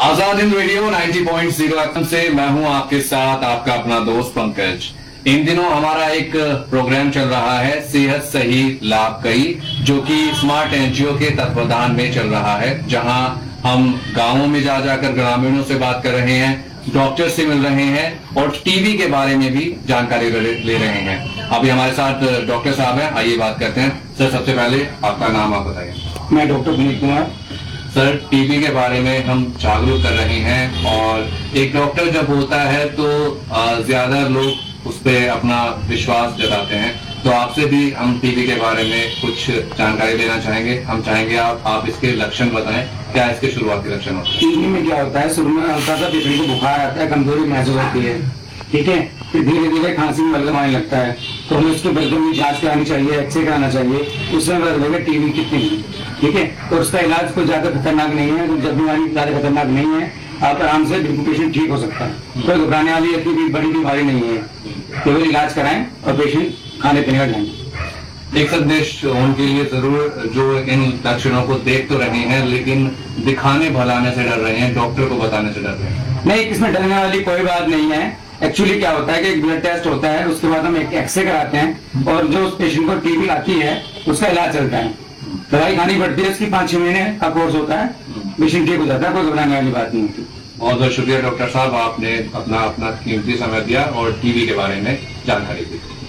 Azad Hind radio 90.0 FM से मैं हूं आपके साथ आपका अपना दोस्त पंकज। इन दिनों हमारा एक प्रोग्राम चल रहा है सेहत सही लाभ कई, जो कि स्मार्ट एनजीओ के तत्वाधान में चल रहा है, जहां हम गांवों में जा जाकर ग्रामीणों से बात कर रहे हैं, डॉक्टर से मिल रहे हैं और टीबी के बारे में भी जानकारी ले रहे हैं। अभी हमारे साथ डॉक्टर साहब हैं, आइए बात करते हैं। सर, सबसे पहले आपका नाम आप बताइए। मैं doctor Vineet Kumar. Sir, TB के बारे में हम जागरूक कर रहे हैं और एक डॉक्टर जब होता है तो ज्यादा लोग उस पर अपना विश्वास जताते हैं, तो आपसे भी हम टीबी के बारे में कुछ जानकारी लेना चाहेंगे। हम चाहेंगे आप इसके लक्षण बताएं, क्या इसके शुरुआती लक्षण होते हैं? टीबी में क्या होता है, शुरू में हल्का सा पेशेंट को बुखार आता है, कमजोरी महसूस होती है, ठीक है, फिर धीरे धीरे खांसी में बलगम आने लगता है, तो हमें उसके बलगम की जांच करानी चाहिए, एक्सरे कराना चाहिए, उसमें पता लगेगा टीबी कितनी है, ठीक है। तो उसका इलाज कोई ज्यादा खतरनाक नहीं है, जब बीमारी ज्यादा खतरनाक नहीं है, आप आराम से पेशेंट ठीक हो सकता है। कोई घबराने वाली इतनी बड़ी बीमारी नहीं है, केवल इलाज कराएं और पेशेंट खाने पीने का ध्यान दें। एक संदेश उनके लिए जरूर, जो इन लक्षणों को देख तो रहे हैं लेकिन दिखाने भलाने से डर रहे हैं, डॉक्टर को बताने से डर रहे हैं। नहीं, इसमें डरने वाली कोई बात नहीं है। एक्चुअली क्या होता है कि एक ब्लड टेस्ट होता है, उसके बाद हम एक एक्सरे कराते हैं और जो उस पेशेंट को टीबी आती है उसका इलाज चलता है, दवाई खानी पड़ती है, उसकी 5-6 महीने का कोर्स होता है, पेशेंट ठीक हो जाता है, कोई घबराने वाली बात नहीं होती। बहुत बहुत शुक्रिया डॉक्टर साहब, आपने अपना कीमती समय दिया और टीबी के बारे में जानकारी दी।